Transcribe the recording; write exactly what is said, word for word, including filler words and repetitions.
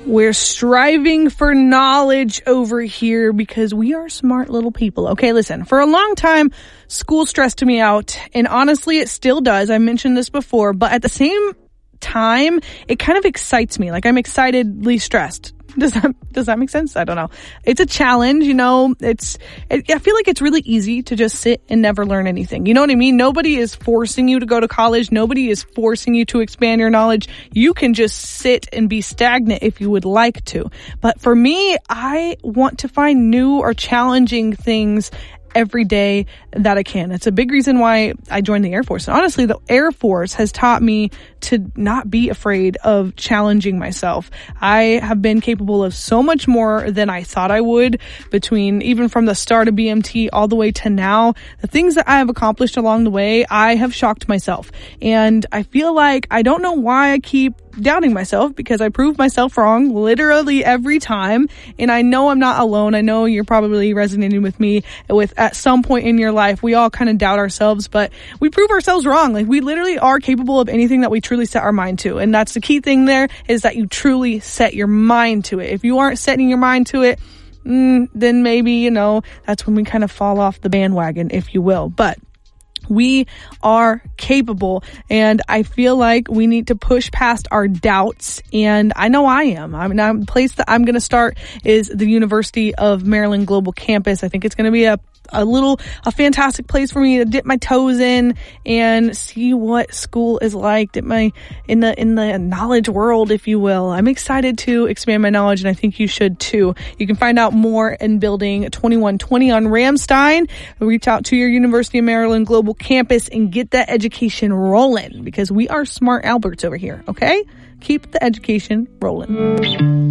We're striving for knowledge over here because we are smart little people. Okay, listen, for a long time, school stressed me out, and honestly, it still does. I mentioned this before, but at the same time, it kind of excites me. Like, I'm excitedly stressed. Does that, does that make sense? I don't know. It's a challenge, you know, it's, it, I feel like it's really easy to just sit and never learn anything. You know what I mean? Nobody is forcing you to go to college. Nobody is forcing you to expand your knowledge. You can just sit and be stagnant if you would like to. But for me, I want to find new or challenging things every day that I can. It's a big reason why I joined the Air Force. And honestly, the Air Force has taught me to not be afraid of challenging myself. I have been capable of so much more than I thought I would, between even from the start of B M T all the way to now. The things that I have accomplished along the way, I have shocked myself. And I feel like I don't know why I keep doubting myself, because I prove myself wrong literally every time. And I know I'm not alone. I know you're probably resonating with me with at some point in your life, we all kind of doubt ourselves, but we prove ourselves wrong. Like, we literally are capable of anything that we truly set our mind to. And that's the key thing there, is that you truly set your mind to it. If you aren't setting your mind to it, mm, then maybe, you know, that's when we kind of fall off the bandwagon, if you will. But we are capable, and I feel like we need to push past our doubts, and I know I am. I mean, the place that I'm going to start is the University of Maryland Global Campus. I think it's going to be a a little, a fantastic place for me to dip my toes in and see what school is like, dip my, in the, in the knowledge world, if you will. I'm excited to expand my knowledge, and I think you should too. You can find out more in building twenty-one twenty on Ramstein. Reach out to your University of Maryland Global Campus and get that education rolling, because we are smart Alberts over here, okay? Keep the education rolling.